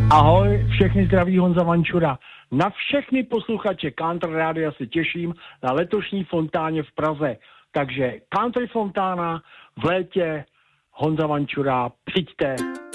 Ahoj, všechny zdraví Honza Vančura. Na všechny posluchače Country Rádia se těším na letošní fontáně v Praze. Takže Country Fontána v létě, Honza Vančura, přijďte.